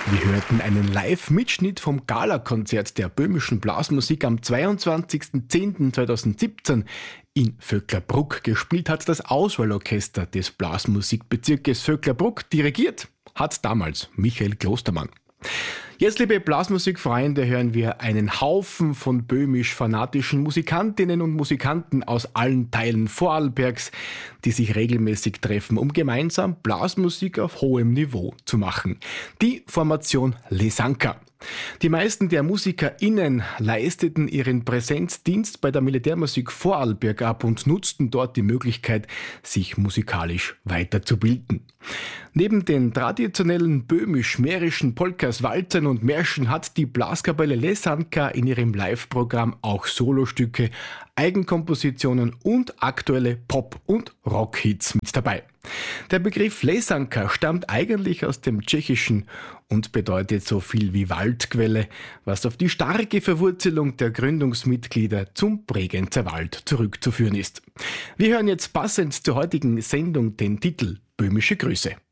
Wir hörten einen Live-Mitschnitt vom Gala-Konzert der böhmischen Blasmusik am 22.10.2017 in Vöcklerbruck. Gespielt hat das Auswahlorchester des Blasmusikbezirkes Vöcklerbruck. Dirigiert hat damals Michael Klostermann. Jetzt, liebe Blasmusikfreunde, hören wir einen Haufen von böhmisch-fanatischen Musikantinnen und Musikanten aus allen Teilen Vorarlbergs, die sich regelmäßig treffen, um gemeinsam Blasmusik auf hohem Niveau zu machen. Die Formation Lesanka. Die meisten der MusikerInnen leisteten ihren Präsenzdienst bei der Militärmusik Vorarlberg ab und nutzten dort die Möglichkeit, sich musikalisch weiterzubilden. Neben den traditionellen böhmisch-mährischen Polkas, Walzern und Märschen hat die Blaskapelle Lesanka in ihrem Live-Programm auch Solostücke, Eigenkompositionen und aktuelle Pop- und Rockhits mit dabei. Der Begriff Lesanka stammt eigentlich aus dem Tschechischen und bedeutet so viel wie Waldquelle, was auf die starke Verwurzelung der Gründungsmitglieder zum Bregenzer Wald zurückzuführen ist. Wir hören jetzt passend zur heutigen Sendung den Titel Böhmische Grüße.